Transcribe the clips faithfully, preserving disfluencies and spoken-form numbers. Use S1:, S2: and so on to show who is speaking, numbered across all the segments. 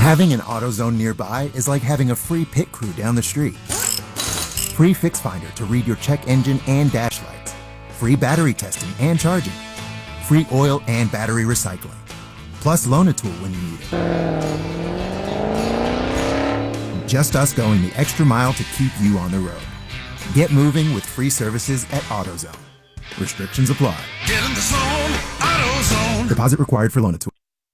S1: Having an AutoZone nearby is like having a free pit crew down the street. Free Fix Finder to read your check engine and dash lights. Free battery testing and charging. Free oil and battery recycling. Plus Loan-A-Tool when you need it. Just us going the extra mile to keep you on the road. Get moving with free services at AutoZone. Restrictions apply.
S2: Get in the zone, AutoZone.
S1: Deposit required for Loan-A-Tool.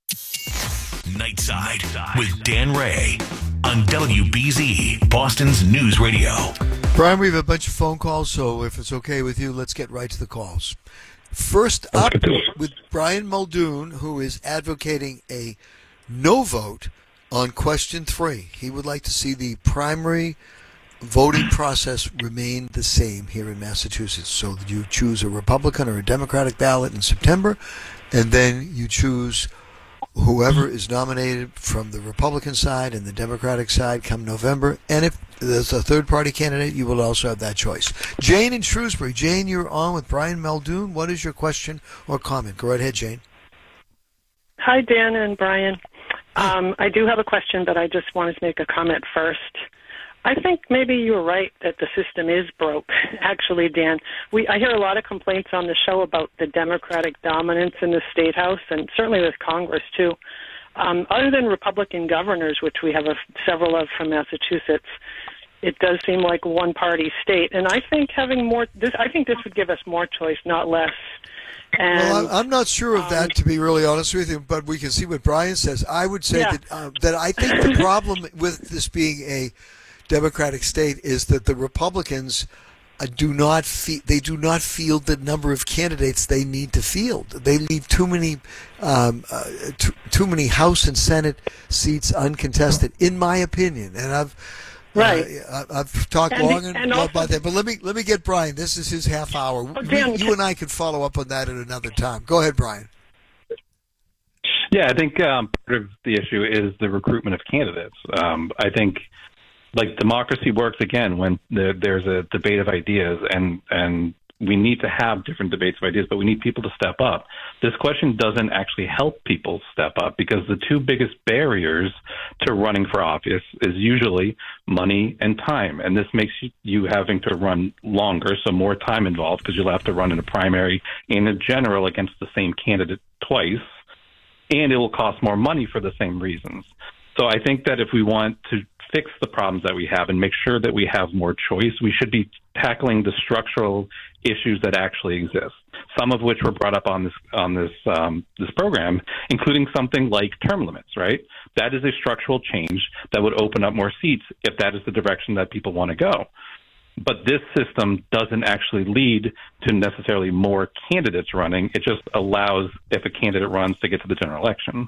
S2: Nightside with Dan Ray on W B Z, Boston's News Radio.
S3: Brian, we have a bunch of phone calls, so if it's okay with you, let's get right to the calls. First up with Brian Muldoon, who is advocating a no vote on question three. He would like to see the primary voting process remain the same here in Massachusetts. So you choose a Republican or a Democratic ballot in September, and then you choose whoever is nominated from the Republican side and the Democratic side come November. And if there's a third-party candidate, you will also have that choice. Jane in Shrewsbury. Jane, you're on with Brian Muldoon. What is your question or comment? Go right ahead, Jane.
S4: Hi, Dan and Brian. Um, I do have a question, but I just wanted to make a comment first. I think maybe you're right that the system is broke, actually, Dan. We I hear a lot of complaints on the show about the Democratic dominance in the State House, and certainly with Congress, too. Um, other than Republican governors, which we have a, several of from Massachusetts, it does seem like a one-party state. And I think having more, this, I think this would give us more choice, not less. And,
S3: well, I'm not sure of
S4: um,
S3: that, to be really honest with you, but we can see what Brian says. I would say
S4: yeah.
S3: that uh, that I think the problem with this being a Democratic state is that the Republicans uh, do not fe- they do not field the number of candidates they need to field. They leave too many um, uh, t- too many House and Senate seats uncontested, in my opinion. And I've
S4: right.
S3: uh, I've talked
S4: and
S3: long
S4: the,
S3: and,
S4: and
S3: well
S4: also,
S3: about that. But let me let me get Brian. This is his half hour.
S4: Oh, Dan,
S3: we, you and I can follow up on that at another time. Go ahead, Brian.
S5: Yeah, I think um, part of the issue is the recruitment of candidates. Um, I think. Like democracy works again when the, there's a debate of ideas, and and we need to have different debates of ideas, but we need people to step up. This question doesn't actually help people step up because the two biggest barriers to running for office is usually money and time, and this makes you, you having to run longer, so more time involved because you'll have to run in a primary and a general against the same candidate twice, and it will cost more money for the same reasons. So I think that if we want to fix the problems that we have and make sure that we have more choice, we should be tackling the structural issues that actually exist, some of which were brought up on this on this um, this program, including something like term limits, right? That is a structural change that would open up more seats if that is the direction that people want to go. But this system doesn't actually lead to necessarily more candidates running. It just allows, if a candidate runs, to get to the general election.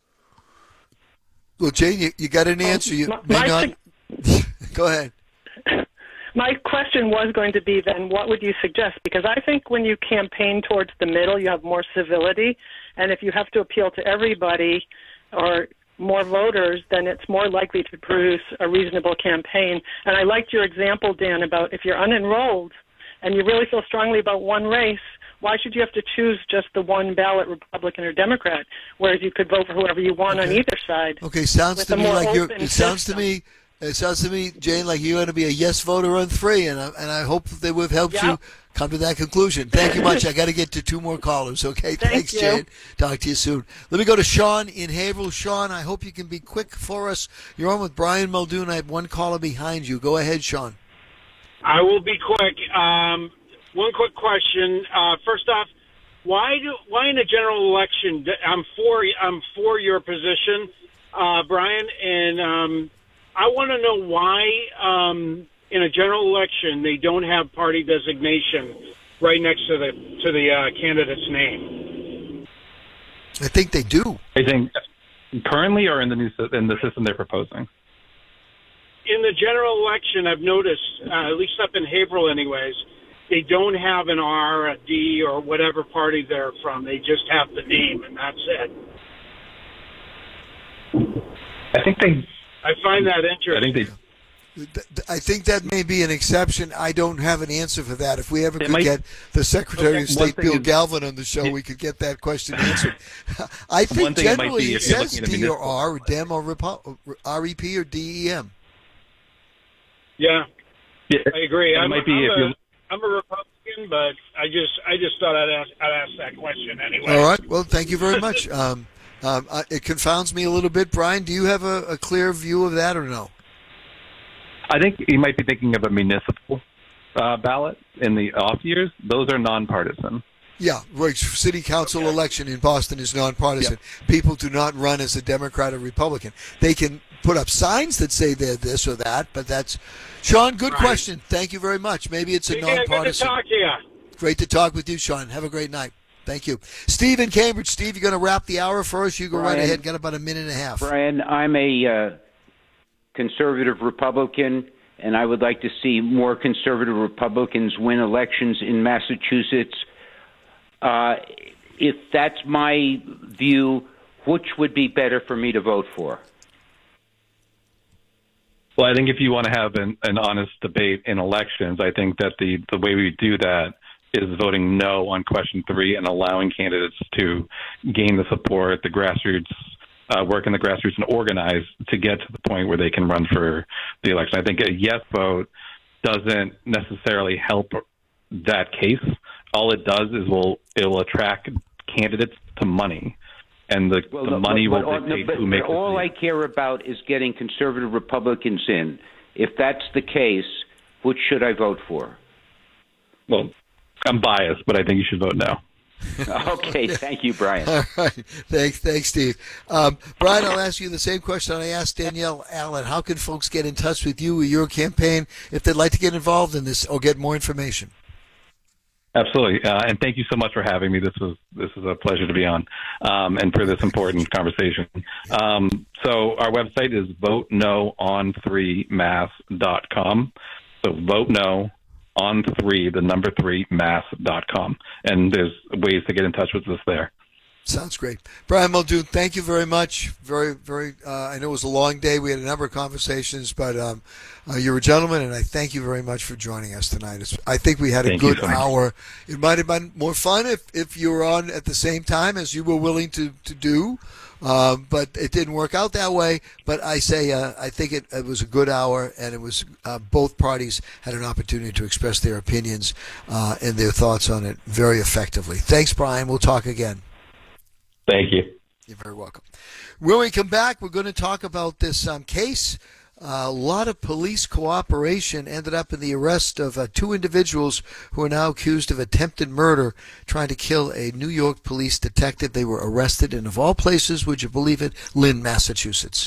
S3: Well, Jane, you, you got an answer. You
S4: my,
S3: may
S4: my
S3: not. Go ahead.
S4: My question was going to be then, what would you suggest? Because I think when you campaign towards the middle, you have more civility. And if you have to appeal to everybody or more voters, then it's more likely to produce a reasonable campaign. And I liked your example, Dan, about if you're unenrolled and you really feel strongly about one race, why should you have to choose just the one ballot, Republican or Democrat, whereas you could vote for whoever you want
S3: okay.
S4: on either side?
S3: Okay, sounds to me like you're. It sounds
S4: system.
S3: to me. It sounds to me, Jane, like you're going to be a yes voter on three, and I, and I hope that we've helped
S4: yep.
S3: you come to that conclusion. Thank you much. I got to get to two more callers. Okay,
S4: Thank
S3: thanks,
S4: you.
S3: Jane. Talk to you soon. Let me go to Sean in Haverhill. Sean, I hope you can be quick for us. You're on with Brian Muldoon. I have one caller behind you. Go ahead, Sean.
S6: I will be quick. Um, one quick question. Uh, first off, why do why in a general election? I'm for I'm for your position, uh, Brian, and um, I want to know why um, in a general election they don't have party designation right next to the to the uh, candidate's name.
S3: I think they do.
S5: I think currently, or in the new in the system they're proposing.
S6: In the general election, I've noticed, uh, at least up in Haverhill, anyways. They don't have an R, a D, or whatever party they're from. They just have the name, and that's it.
S5: I think they.
S6: I find that interesting.
S5: I think they.
S3: I think that may be an exception. I don't have an answer for that. If we ever
S5: It
S3: could
S5: might-
S3: get the Secretary
S5: Okay,
S3: of
S5: one
S3: State,
S5: thing
S3: Bill
S5: is-
S3: Galvin, on the show, we could get that question answered. I think
S5: One thing it might
S3: generally
S5: be
S3: it
S5: if you're
S3: says
S5: looking at a
S3: D or
S5: municipal-
S3: R, or Dem or Repo- R E P or D E M.
S6: Yeah,
S5: Yeah,
S6: I agree.
S5: and it
S6: I'm,
S5: might be
S6: I'm
S5: if
S6: a,
S5: you're
S6: I'm a Republican, but I just I just thought I'd ask I'd ask that question anyway.
S3: All right. Well, thank you very much. Um, um, I, it confounds me a little bit. Brian, do you have a, a clear view of that or no?
S5: I think you might be thinking of a municipal uh, ballot in the off years. Those are nonpartisan.
S3: Yeah, right. City council
S6: Okay.
S3: election in Boston is nonpartisan. People do not run as a Democrat or Republican. They can put up signs that say they're this or that, but that's Sean. Good
S6: Right.
S3: question. Thank you very much. Maybe it's a
S6: Yeah, good to
S3: nonpartisan.
S6: talk to you.
S3: Great to talk with you, Sean. Have a great night. Thank you, Steve in Cambridge. Steve, you're going to wrap the hour for us. You go right
S7: Brian.
S3: ahead. Got about a minute and a half.
S7: Brian, I'm a uh, conservative Republican, and I would like to see more conservative Republicans win elections in Massachusetts. Uh, if that's my view, which would be better for me to vote for?
S5: Well, I think if you want to have an, an honest debate in elections, I think that the, the way we do that is voting no on question three and allowing candidates to gain the support, the grassroots, uh, work in the grassroots and organize to get to the point where they can run for the election. I think a yes vote doesn't necessarily help that case. All it does is will it will attract candidates to money. And the,
S7: Well,
S5: the
S7: but-
S5: money
S7: but-
S5: will
S7: but-
S5: dictate
S7: but
S5: who makes
S7: all
S5: the
S7: I care about is getting conservative Republicans in. If that's the case, which should I vote for?
S5: Well, I'm biased, but I think you should vote no.
S7: Okay, thank you, Brian.
S3: All right. Thanks, thanks, Steve. Um, Brian, I'll ask you the same question I asked Danielle Allen. How can folks get in touch with you or your campaign if they'd like to get involved in this or get more information?
S5: Absolutely, uh, and thank you so much for having me. This was this is a pleasure to be on, um, and for this important conversation. Um, so our website is vote no on three mass dot com. So vote no on three, the number three mass dot com, and there's ways to get in touch with us there.
S3: Sounds great. Brian Muldoon, thank you very much. Very, very, uh, I know it was a long day. We had a number of conversations, but um, uh, you're a gentleman, and I thank you very much for joining us tonight. It's, I think we had a
S5: Thank you
S3: good
S5: so much.
S3: hour. It might have been more fun if, if you were on at the same time as you were willing to, to do, um, but it didn't work out that way. But I say uh, I think it, it was a good hour, and it was uh, both parties had an opportunity to express their opinions uh, and their thoughts on it very effectively. Thanks, Brian. We'll talk again.
S5: Thank you.
S3: You're very welcome. When we come back, we're going to talk about this um, case. Uh, a lot of police cooperation ended up in the arrest of uh, two individuals who are now accused of attempted murder, trying to kill a New York police detective. They were arrested in, of all places, would you believe it, Lynn, Massachusetts.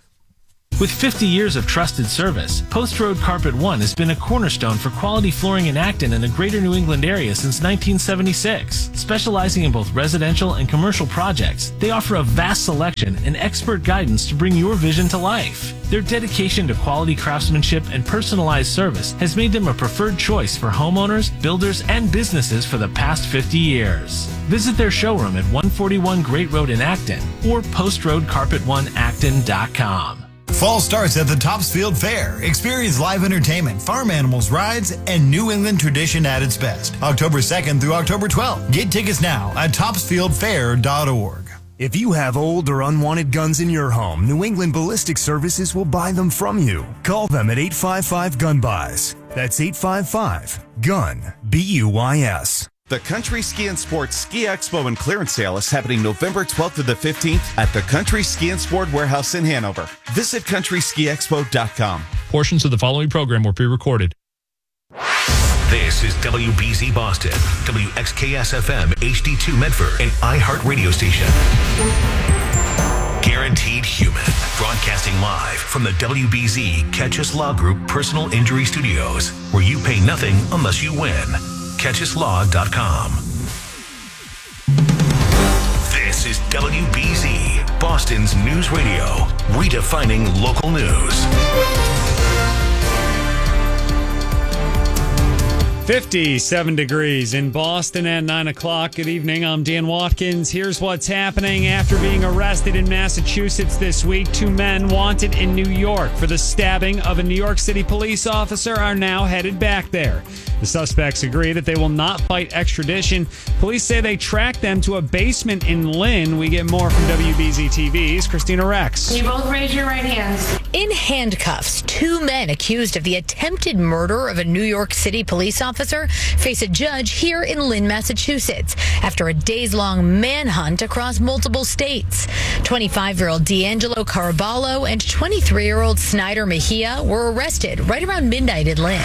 S8: With fifty years of trusted service, Post Road Carpet One has been a cornerstone for quality flooring in Acton and the greater New England area since nineteen seventy-six. Specializing in both residential and commercial projects, they offer a vast selection and expert guidance to bring your vision to life. Their dedication to quality craftsmanship and personalized service has made them a preferred choice for homeowners, builders, and businesses for the past fifty years. Visit their showroom at one forty-one Great Road in Acton or post road carpet one acton dot com.
S9: Fall starts at the Topsfield Fair. Experience live entertainment, farm animals, rides, and New England tradition at its best. October second through October twelfth. Get tickets now at topsfield fair dot org.
S10: If you have old or unwanted guns in your home, New England Ballistic Services will buy them from you. Call them at eight five five gun buys. That's eight five five gun B U Y S.
S11: The Country Ski and Sports Ski Expo and Clearance Sale is happening November twelfth to the fifteenth at the Country Ski and Sport Warehouse in Hanover. Visit country ski expo dot com.
S12: Portions of the following program were pre-recorded.
S2: This is W B Z Boston, W X K S F M, H D two Medford, and iHeart Radio Station. Guaranteed Human, broadcasting live from the W B Z Catch Us Law Group Personal Injury Studios, where you pay nothing unless you win. catch us law dot com. This is W B Z, Boston's news radio, redefining local news.
S13: fifty-seven degrees in Boston at nine o'clock. Good evening. I'm Dan Watkins. Here's what's happening after being arrested in Massachusetts this week. Two men wanted in New York for the stabbing of a New York City police officer are now headed back there. The suspects agree that they will not fight extradition. Police say they tracked them to a basement in Lynn. We get more from W B Z T V's Christina Rex.
S14: Can you both raise your right hands? In handcuffs, two men accused of the attempted murder of a New York City police officer face a judge here in Lynn, Massachusetts, after a days-long manhunt across multiple states. twenty-five-year-old D'Angelo Caraballo and twenty-three-year-old Snyder Mejia were arrested right around midnight in Lynn.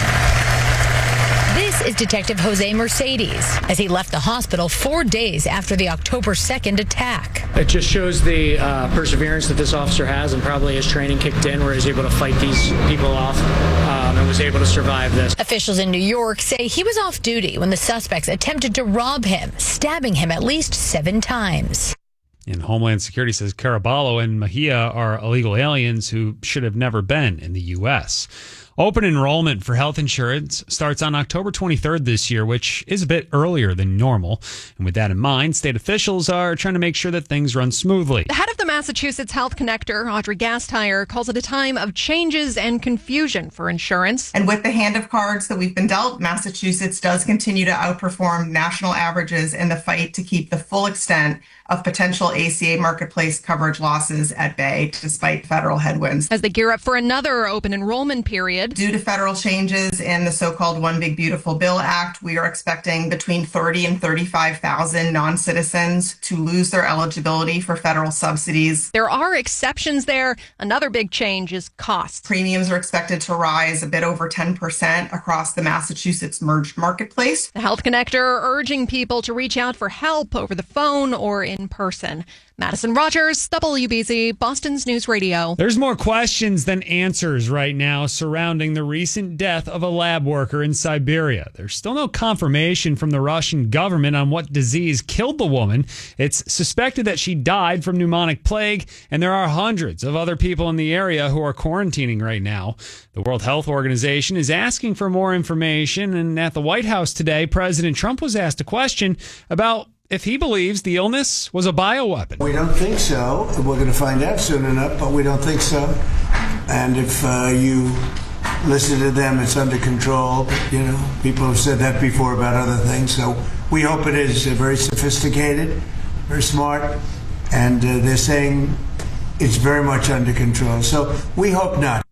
S14: This is Detective Jose Mercedes as he left the hospital four days after the October second attack.
S15: It just shows the uh, perseverance that this officer has, and probably his training kicked in where he's able to fight these people off um, and was able to survive this.
S14: Officials in New York say he was off duty when the suspects attempted to rob him, stabbing him at least seven times.
S13: And Homeland Security says Caraballo and Mejia are illegal aliens who should have never been in the U S Open enrollment for health insurance starts on October twenty-third this year, which is a bit earlier than normal. And with that in mind, state officials are trying to make sure that things run smoothly.
S16: The head of the Massachusetts Health Connector, Audrey Gastire, calls it a time of changes and confusion for insurance.
S17: And with the hand of cards that we've been dealt, Massachusetts does continue to outperform national averages in the fight to keep the full extent of potential A C A marketplace coverage losses at bay, despite federal headwinds.
S16: As they gear up for another open enrollment period.
S17: Due to federal changes in the so-called One Big Beautiful Bill Act, we are expecting between thirty and thirty-five thousand non-citizens to lose their eligibility for federal subsidies.
S16: There are exceptions there. Another big change is costs.
S17: Premiums are expected to rise a bit over ten percent across the Massachusetts merged marketplace.
S16: The Health Connector urging people to reach out for help over the phone or in person. Madison Rogers, W B Z, Boston's News Radio.
S13: There's more questions than answers right now surrounding the recent death of a lab worker in Siberia. There's still no confirmation from the Russian government on what disease killed the woman. It's suspected that she died from pneumonic plague, and there are hundreds of other people in the area who are quarantining right now. The World Health Organization is asking for more information, and at the White House today, President Trump was asked a question about if he believes the illness was a bioweapon.
S18: We don't think so. We're going to find out soon enough, but we don't think so. And if uh, you listen to them, it's under control. You know, people have said that before about other things. So we hope it is uh, very sophisticated, very smart, and uh, they're saying it's very much under control. So we hope not.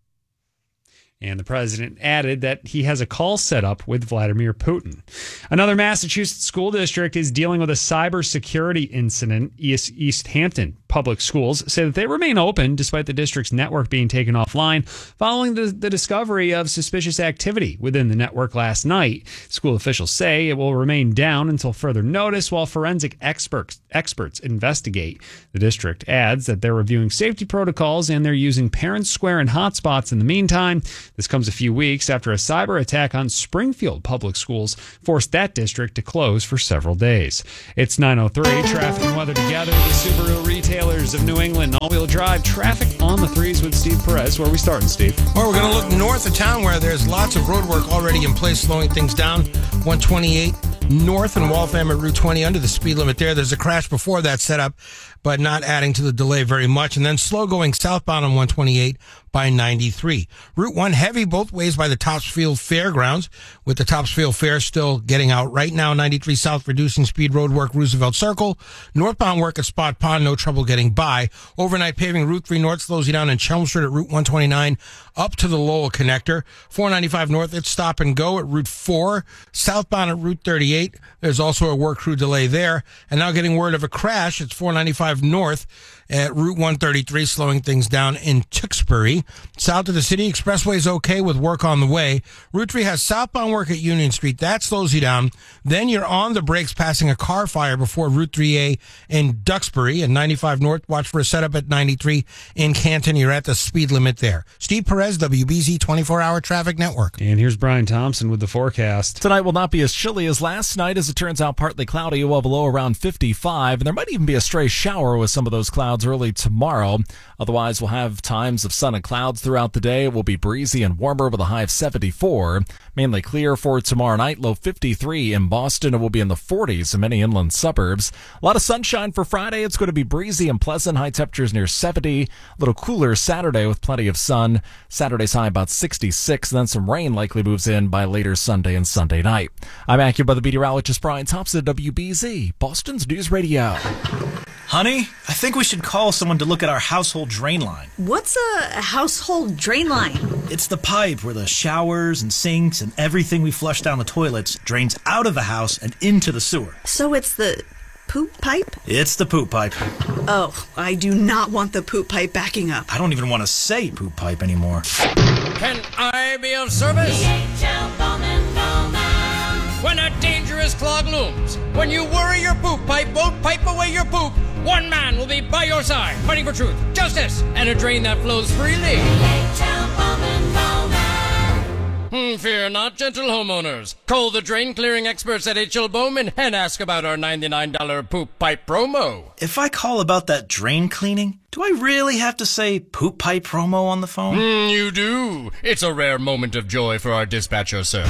S13: And the president added that he has a call set up with Vladimir Putin. Another Massachusetts school district is dealing with a cybersecurity incident. East, East Hampton Public Schools say that they remain open despite the district's network being taken offline following the, the discovery of suspicious activity within the network last night. School officials say it will remain down until further notice while forensic experts, experts investigate. The district adds that they're reviewing safety protocols and they're using Parents Square and hotspots in the meantime. This comes a few weeks after a cyber attack on Springfield Public Schools forced that district to close for several days. It's nine oh three, traffic and weather together. The Subaru retailers of New England, all-wheel drive traffic on the threes with Steve Perez. Where are we starting, Steve?
S19: Well, we're going to look north of town where there's lots of road work already in place, slowing things down. one twenty-eight north and Waltham at Route twenty under the speed limit there. There's a crash before that set up, but not adding to the delay very much. And then slow going southbound on one twenty-eight by ninety-three. Route one heavy both ways by the Topsfield Fairgrounds, with the Topsfield Fair still getting out right now. ninety-three south reducing speed, road work Roosevelt Circle. Northbound work at Spot Pond, no trouble getting by. Overnight paving Route three north slows you down in Chelmsford at Route one twenty-nine up to the Lowell connector. four ninety-five north, it's stop and go at Route four. Southbound at Route thirty-eight, there's also a work crew delay there. And now getting word of a crash, it's four ninety-five north at Route one thirty-three, slowing things down in Tewksbury. South of the city, expressway is okay with work on the way. Route three has southbound work at Union Street. That slows you down. Then you're on the brakes passing a car fire before Route three A in Duxbury. And ninety-five north, watch for a setup at ninety-three in Canton. You're at the speed limit there. Steve Perez, W B Z twenty-four hour Traffic Network.
S13: And here's Brian Thompson with the forecast.
S20: Tonight will not be as chilly as last night. As it turns out, partly cloudy, well below around fifty-five. And there might even be a stray shower with some of those clouds early tomorrow. Otherwise, we'll have times of sun and clouds throughout the day. It will be breezy and warmer with a high of seventy-four. Mainly clear for tomorrow night, low fifty-three in Boston. It will be in the forties in many inland suburbs. A lot of sunshine for Friday. It's going to be breezy and pleasant. High temperatures near seventy. A little cooler Saturday with plenty of sun. Saturday's high about sixty-six. Then some rain likely moves in by later Sunday and Sunday night. I'm AccuWeather meteorologist Brian Thompson at W B Z, Boston's News Radio.
S21: Honey, I think we should call someone to look at our household drain line.
S22: What's a household drain line?
S21: It's the pipe where the showers and sinks and everything we flush down the toilets drains out of the house and into the sewer.
S22: So it's the poop pipe?
S21: It's the poop pipe.
S22: Oh, I do not want the poop pipe backing up.
S21: I don't even want to say poop pipe anymore.
S23: Can I be of service? When a dangerous clog looms, when you worry your poop pipe won't pipe away your poop, one man will be by your side, fighting for truth, justice, and a drain that flows freely. Hmm, fear not, gentle homeowners. Call the drain clearing experts at H L Bowman and ask about our ninety-nine dollars poop pipe promo.
S21: If I call about that drain cleaning, do I really have to say poop pipe promo on the phone?
S23: Hmm, you do. It's a rare moment of joy for our dispatcher, sir.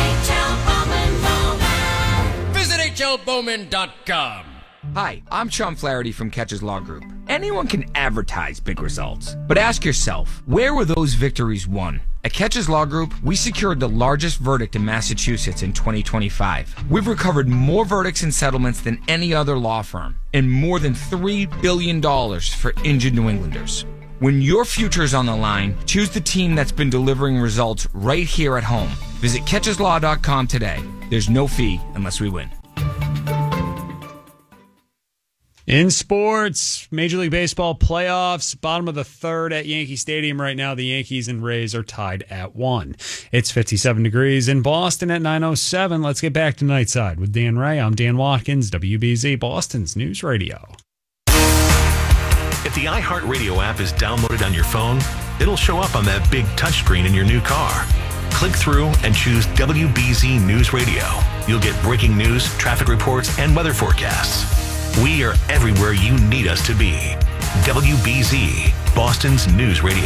S23: Visit H L Bowman dot com.
S24: Hi, I'm Sean Flaherty from Catches Law Group. Anyone can advertise big results, but ask yourself, where were those victories won? At Catches Law Group, we secured the largest verdict in Massachusetts in twenty twenty-five. We've recovered more verdicts and settlements than any other law firm, and more than three billion dollars for injured New Englanders. When your future is on the line, choose the team that's been delivering results right here at home. Visit Catches Law dot com today. There's no fee unless we win.
S13: In sports, Major League Baseball playoffs, bottom of the third at Yankee Stadium right now. The Yankees and Rays are tied at one. It's fifty-seven degrees in Boston at nine oh seven. Let's get back to Nightside with Dan Ray. I'm Dan Watkins, W B Z, Boston's News Radio.
S2: If the iHeartRadio app is downloaded on your phone, it'll show up on that big touchscreen in your new car. Click through and choose W B Z News Radio. You'll get breaking news, traffic reports, and weather forecasts. We are everywhere you need us to be. W B Z, Boston's News Radio.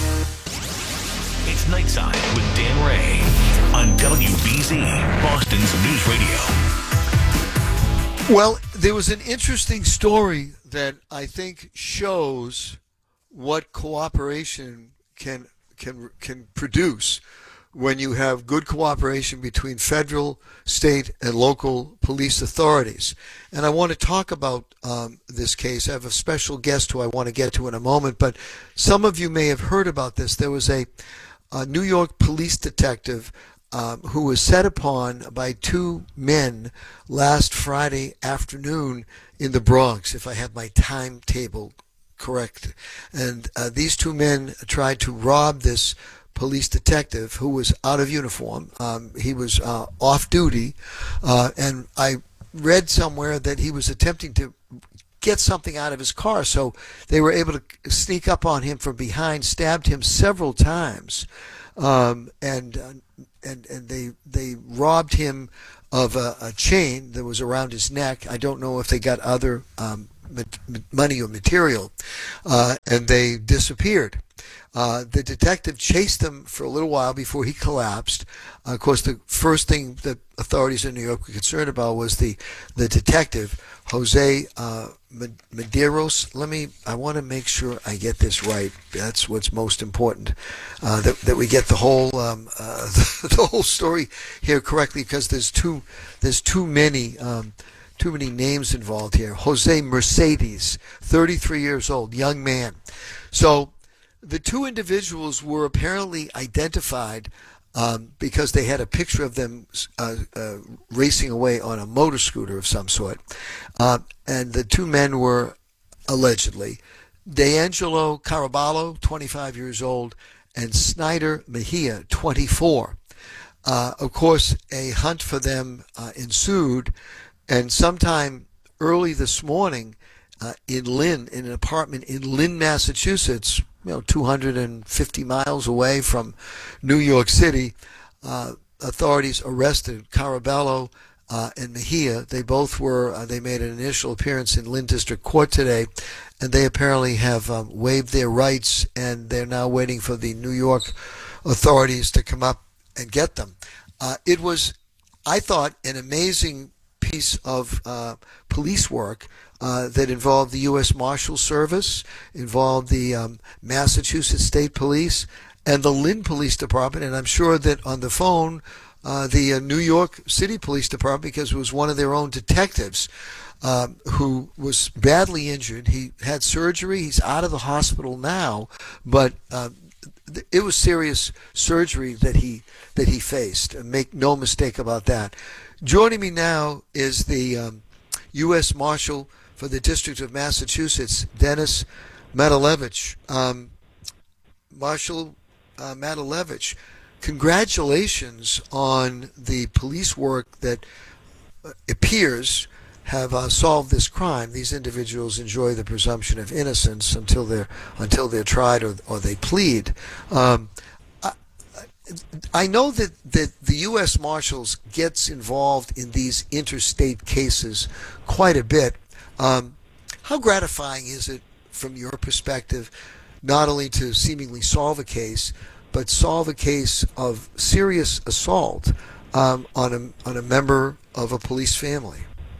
S2: It's Nightside with Dan Ray on W B Z, Boston's News Radio.
S3: Well, there was an interesting story that I think shows what cooperation can can can produce when you have good cooperation between federal, state, and local police authorities. And I want to talk about um, this case. I have a special guest who I want to get to in a moment, but some of you may have heard about this. There was a, a New York police detective um, who was set upon by two men last Friday afternoon in the Bronx, if I have my timetable correct. And uh, these two men tried to rob this police detective who was out of uniform. Um, he was uh, off duty, uh, and I read somewhere that he was attempting to get something out of his car, so they were able to sneak up on him from behind, stabbed him several times, um, and uh, and and they they robbed him of a, a chain that was around his neck. I don't know if they got other um, money or material, uh, and they disappeared. Uh, the detective chased them for a little while before he collapsed. Uh, of course, the first thing that authorities in New York were concerned about was the, the detective, Jose uh, Medeiros. Let me, I want to make sure I get this right. That's what's most important, uh, that, that we get the whole um, uh, the, the whole story here correctly, because there's too there's too many um, too many names involved here. Jose Mercedes, thirty-three years old, young man. So the two individuals were apparently identified um, because they had a picture of them uh, uh, racing away on a motor scooter of some sort. Uh, and the two men were allegedly D'Angelo Caraballo, twenty-five years old, and Snyder Mejia, twenty-four. Uh, of course, a hunt for them uh, ensued, and sometime early this morning uh, in Lynn, in an apartment in Lynn, Massachusetts, you know, two hundred fifty miles away from New York City, uh, authorities arrested Caraballo uh, and Mejia. They both were, uh, they made an initial appearance in Lynn District Court today, and they apparently have um, waived their rights, and they're now waiting for the New York authorities to come up and get them. Uh, it was, I thought, an amazing piece of uh, police work uh, that involved the U S Marshal Service, involved the um, Massachusetts State Police, and the Lynn Police Department. And I'm sure that on the phone, uh, the uh, New York City Police Department, because it was one of their own detectives um, who was badly injured. He had surgery. He's out of the hospital now, but uh, it was serious surgery that he that he faced. Make no mistake about that. Joining me now is the um, U S Marshal for the District of Massachusetts, Dennis Matalevich. Um, Marshal uh, Matalevich, congratulations on the police work that uh, appears have uh, solved this crime. These individuals enjoy the presumption of innocence until they're until they're tried or, or they plead. Um, I, I know that, that the U S Marshals gets involved in these interstate cases quite a bit. Um, how gratifying is it from your perspective not only to seemingly solve a case, but solve a case of serious assault um, on a on a member of a police family?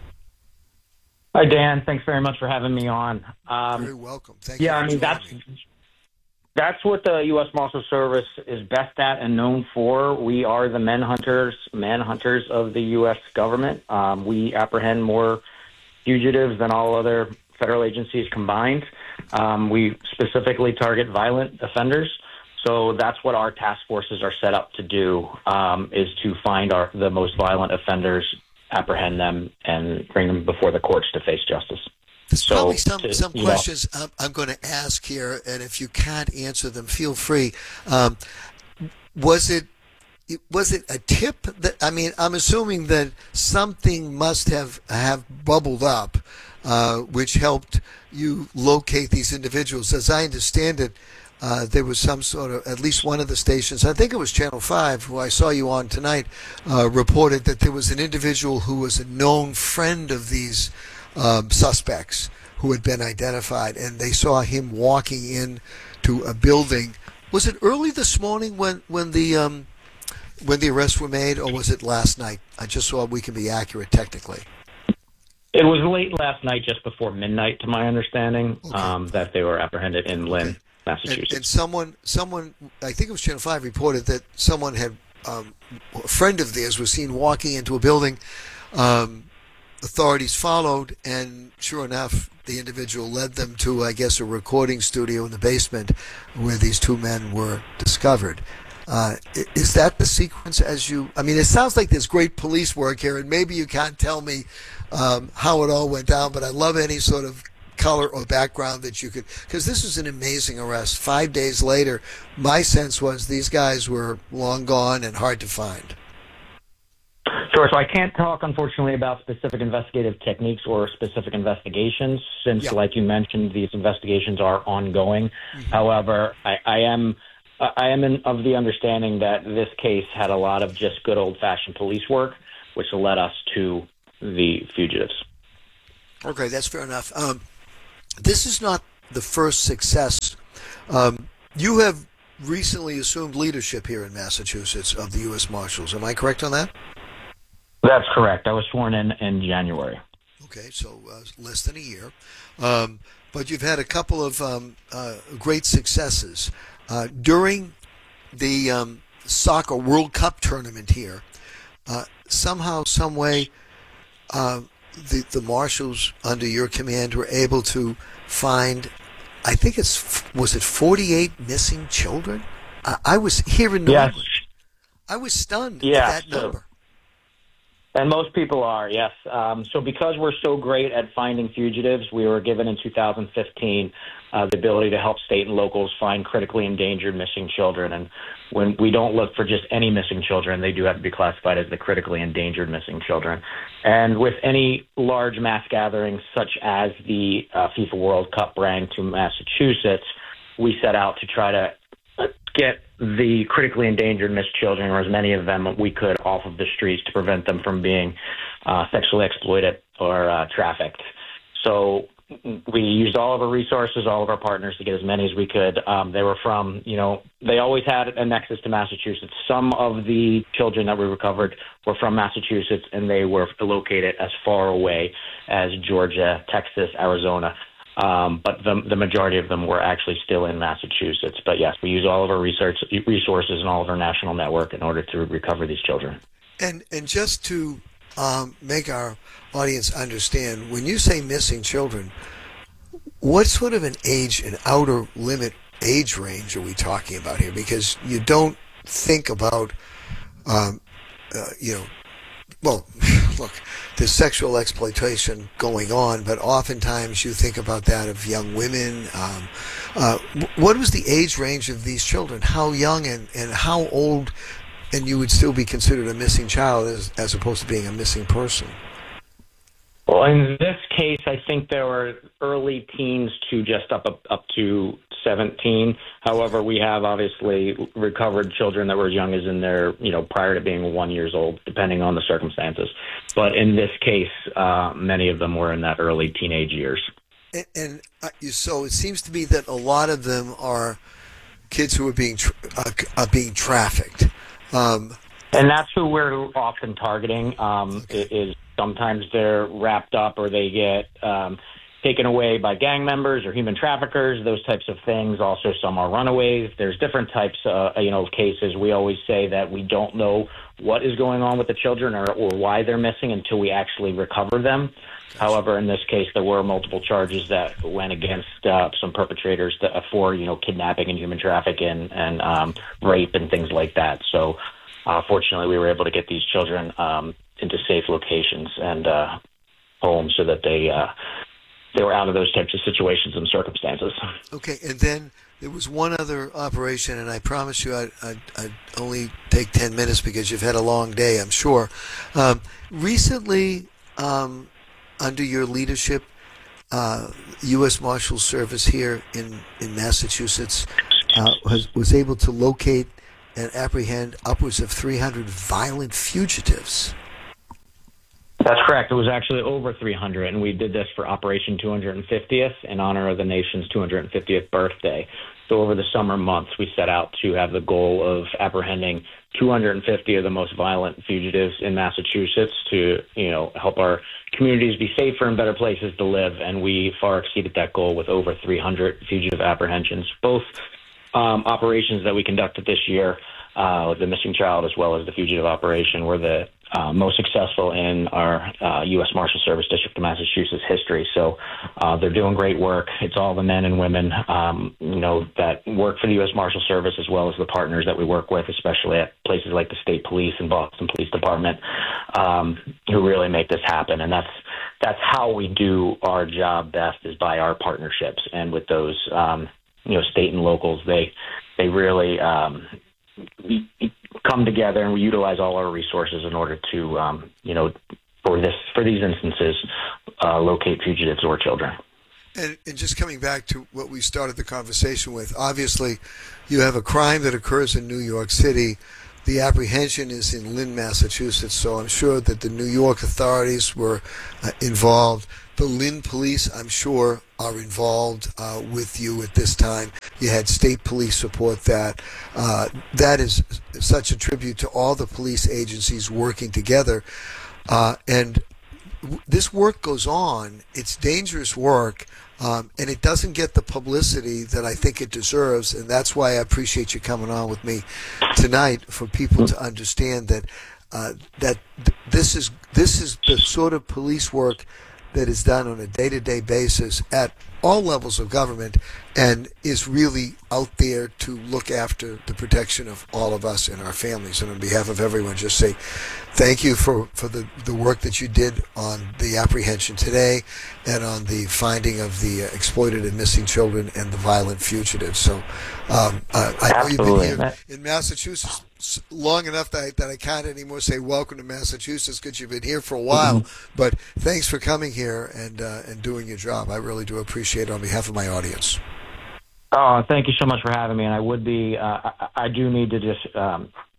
S1: Hi, Dan. Thanks very much for having me on. Um,
S3: Very welcome. Thank
S1: yeah,
S3: you.
S1: I mean, that's me. that's what the U S Marshal Service is best at and known for. We are the manhunters, manhunters of the U S government. Um, we apprehend more fugitives than all other federal agencies combined. Um, we specifically target violent offenders. So that's what our task forces are set up to do, um, is to find our the most violent offenders, apprehend them, and bring them before the courts to face justice.
S3: There's
S1: so,
S3: probably some,
S1: to,
S3: some
S1: you
S3: questions I'm, I'm going to ask here, and if you can't answer them, feel free. Um, was it was it a tip that, I mean, I'm assuming that something must have, have bubbled up, uh, which helped you locate these individuals. As I understand it, Uh, there was some sort of, at least one of the stations, I think it was Channel five, who I saw you on tonight, uh, reported that there was an individual who was a known friend of these um, suspects who had been identified, and they saw him walking in to a building. Was it early this morning when, when the um, when the arrests were made, or was it last night? I just so we can be accurate technically.
S1: It was late last night, just before midnight, to my understanding, okay. um, that they were apprehended in Lynn. Okay. Massachusetts.
S3: And, and someone, someone, I think it was Channel five, reported that someone had, um, a friend of theirs was seen walking into a building. Um, authorities followed, and sure enough, the individual led them to, I guess, a recording studio in the basement where these two men were discovered. Uh, is that the sequence as you, I mean, it sounds like there's great police work here, and maybe you can't tell me um, how it all went down, but I love any sort of color or background that you could, because this is an amazing arrest. Five days later, my sense was these guys were long gone and hard to find.
S1: Sure. So I can't talk, unfortunately, about specific investigative techniques or specific investigations, since, yeah. like you mentioned, these investigations are ongoing. Mm-hmm. However, I, I am I am in, of the understanding that this case had a lot of just good old-fashioned police work, which led us to the fugitives.
S3: Okay, that's fair enough. Um, This is not the first success. Um, you have recently assumed leadership here in Massachusetts of the U S Marshals. Am I correct on that?
S1: That's correct. I was sworn in in January.
S3: Okay, so uh, less than a year. Um, but you've had a couple of um, uh, great successes. Uh, during the um, soccer World Cup tournament here, uh, somehow, some way, uh, The, the marshals under your command were able to find, I think it's, was it forty-eight missing children? I, I was here in New
S1: yes.
S3: England. I was stunned
S1: yeah,
S3: at that
S1: so,
S3: number.
S1: And most people are, yes. Um, so because we're so great at finding fugitives, we were given in two thousand fifteen uh, the ability to help state and locals find critically endangered missing children. And when we don't look for just any missing children, they do have to be classified as the critically endangered missing children. And with any large mass gatherings, such as the uh, FIFA World Cup bring to Massachusetts, we set out to try to get the critically endangered missed children, or as many of them we could, off of the streets to prevent them from being uh, sexually exploited or uh, trafficked. So we used all of our resources, all of our partners to get as many as we could. Um, they were from, you know, they always had a nexus to Massachusetts. Some of the children that we recovered were from Massachusetts, and they were located as far away as Georgia, Texas, Arizona. Um, but the, the majority of them were actually still in Massachusetts. But yes, we use all of our research resources and all of our national network in order to recover these children.
S3: And and just to um, make our audience understand, when you say missing children, what sort of an age, an outer limit age range are we talking about here? Because you don't think about, um, uh, you know, well, look, there's sexual exploitation going on, but oftentimes you think about that of young women. Um, uh, what was the age range of these children? How young and, and how old, and you would still be considered a missing child as, as opposed to being a missing person?
S1: Well, in this case, I think there were early teens to just up up, up to seventeen. However, we have obviously recovered children that were as young as in their, you know, prior to being one years old, depending on the circumstances. But in this case, uh, many of them were in that early teenage years.
S3: And, and uh, so it seems to me that a lot of them are kids who are being tra- uh, are being trafficked. Um,
S1: and that's who we're often targeting. Um, okay. Is sometimes they're wrapped up or they get um, taken away by gang members or human traffickers, those types of things. Also, some are runaways. There's different types uh, you know, of cases. We always say that we don't know what is going on with the children or, or why they're missing until we actually recover them. However, in this case, there were multiple charges that went against uh, some perpetrators that, for, you know, kidnapping and human trafficking and um, rape and things like that. So, uh, fortunately, we were able to get these children um, into safe locations and uh, homes so that they uh, they were out of those types of situations and circumstances.
S3: Okay, and then there was one other operation, and I promise you I'd, I'd, I'd only take ten minutes because you've had a long day, I'm sure. Um, recently, um, under your leadership, uh, U S Marshals Service here in, in Massachusetts uh, was, was able to locate and apprehend upwards of three hundred violent fugitives.
S1: That's correct. It was actually over three hundred, and we did this for Operation two hundred fiftieth in honor of the nation's two hundred fiftieth birthday. So over the summer months, we set out to have the goal of apprehending two hundred fifty of the most violent fugitives in Massachusetts to, you know, help our communities be safer and better places to live. And we far exceeded that goal with over three hundred fugitive apprehensions, both um, operations that we conducted this year, uh, the missing child as well as the fugitive operation, were the Uh, most successful in our uh, U S Marshal Service District of Massachusetts history. So uh, they're doing great work. It's all the men and women, um, you know, that work for the U S Marshal Service as well as the partners that we work with, especially at places like the State Police and Boston Police Department, um, who really make this happen. And that's that's how we do our job best, is by our partnerships. And with those, um, you know, state and locals, they they really um, come together, and we utilize all our resources in order to, um, you know, for this for these instances, uh, locate fugitives or children.
S3: And, and just coming back to what we started the conversation with, obviously, you have a crime that occurs in New York City. The apprehension is in Lynn, Massachusetts, so I'm sure that the New York authorities were uh, involved. The Lynn police, I'm sure, are involved uh, with you at this time. You had state police support that. Uh, that is such a tribute to all the police agencies working together. Uh, and w- this work goes on. It's dangerous work, um, and it doesn't get the publicity that I think it deserves. And that's why I appreciate you coming on with me tonight, for people to understand that uh, that th- this is this is the sort of police work that is done on a day-to-day basis at all levels of government, and is really out there to look after the protection of all of us and our families. And on behalf of everyone, just say thank you for, for the, the work that you did on the apprehension today and on the finding of the uh, exploited and missing children and the violent fugitives. So um, uh, I know you've been here in Massachusetts long enough that I, that I can't anymore say welcome to Massachusetts, because you've been here for a while. Mm-hmm. But thanks for coming here and uh, and doing your job. I really do appreciate it on behalf of my audience.
S1: Oh, thank you so much for having me. And I would be, uh, I, I do need to just um,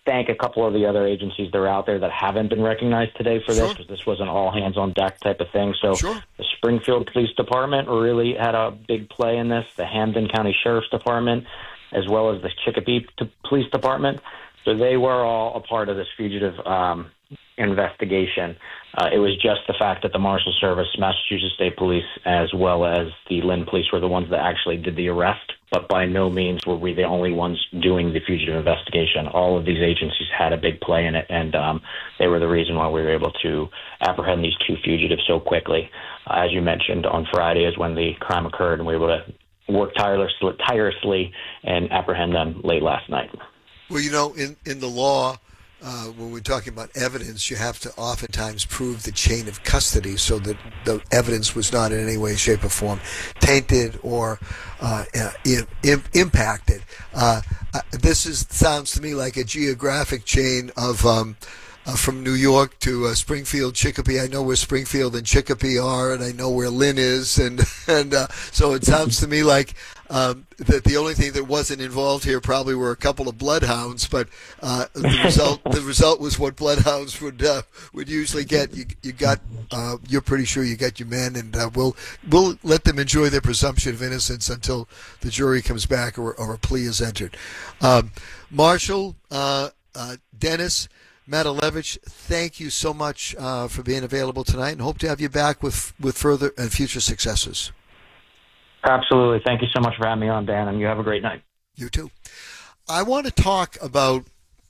S1: thank a couple of the other agencies that are out there that haven't been recognized today for this, because this was an all hands on deck type of thing. So
S3: sure.
S1: The Springfield Police Department really had a big play in this, the Hampden County Sheriff's Department, as well as the Chicopee Police Department. So they were all a part of this fugitive um, investigation. Uh, it was just the fact that the Marshal Service, Massachusetts State Police, as well as the Lynn Police were the ones that actually did the arrest, but by no means were we the only ones doing the fugitive investigation. All of these agencies had a big play in it, and um, they were the reason why we were able to apprehend these two fugitives so quickly. Uh, as you mentioned, on Friday is when the crime occurred, and we were able to work tirelessly, tirelessly and apprehend them late last night.
S3: Well, you know, in, in the law, uh, when we're talking about evidence, you have to oftentimes prove the chain of custody so that the evidence was not in any way, shape, or form tainted or uh, in, impacted. Uh, this is sounds to me like a geographic chain of um, uh, from New York to uh, Springfield, Chicopee. I know where Springfield and Chicopee are, and I know where Lynn is, and and uh, so it sounds to me like um, that the only thing that wasn't involved here probably were a couple of bloodhounds, but uh, the result the result was what bloodhounds would uh, would usually get. You you got uh, you're pretty sure you got your men, and uh, we'll we'll let them enjoy their presumption of innocence until the jury comes back or, or a plea is entered. Um, Marshal uh, uh, Dennis Matalevich, thank you so much uh, for being available tonight, and hope to have you back with with further and future successes.
S1: Absolutely. Thank you so much for having me on, Dan, and you have a great night.
S3: You too. I want to talk about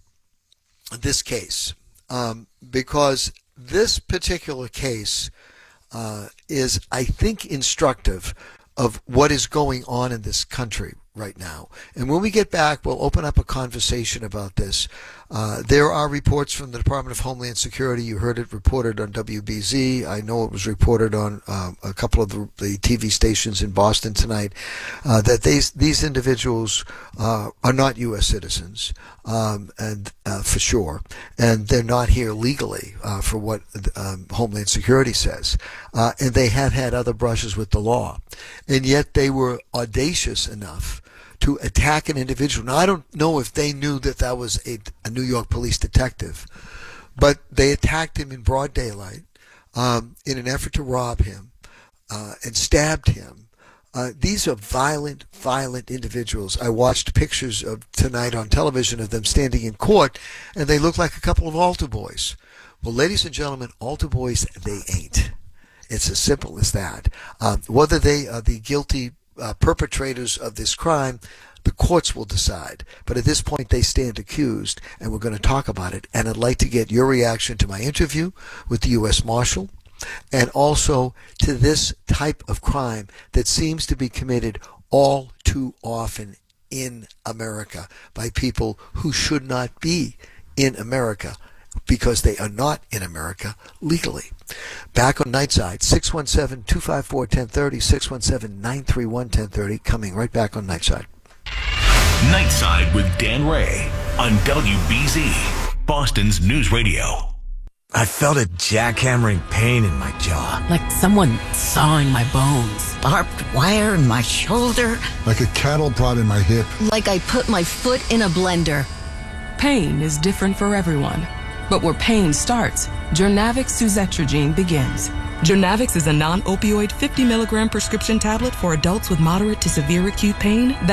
S3: this case um, because this particular case uh, is, I think, instructive of what is going on in this country right now. And when we get back, we'll open up a conversation about this. Uh, there are reports from the Department of Homeland Security. You heard it reported on W B Z. I know it was reported on um, a couple of the, the T V stations in Boston tonight uh, that these these individuals uh, are not U S citizens, um, and uh, for sure, and they're not here legally uh, for what um, Homeland Security says, uh, and they have had other brushes with the law, and yet they were audacious enough to attack an individual. Now, I don't know if they knew that that was a, a New York police detective, but they attacked him in broad daylight um, in an effort to rob him uh, and stabbed him. Uh, these are violent, violent individuals. I watched pictures of tonight on television of them standing in court, and they look like a couple of altar boys. Well, ladies and gentlemen, altar boys, they ain't. It's as simple as that. Um, whether they are the guilty Uh, perpetrators of this crime, the courts will decide. But at this point, they stand accused, and we're going to talk about it. And I'd like to get your reaction to my interview with the U S Marshal, and also to this type of crime that seems to be committed all too often in America by people who should not be in America, because they are not in America legally. Back on Nightside, six one seven, two five four, one zero three zero, six one seven, nine three one, one zero three zero, coming right back on Nightside.
S2: Nightside with Dan Ray on W B Z, Boston's News Radio.
S4: I felt a jackhammering pain in my jaw.
S5: Like someone sawing my bones.
S6: Barbed wire in my shoulder.
S7: Like a cattle prod in my hip.
S5: Like I put my foot in a blender.
S25: Pain is different for everyone. But where pain starts, Jurnavix suzetrigine begins. Jurnavix is a non-opioid fifty milligram prescription tablet for adults with moderate to severe acute pain that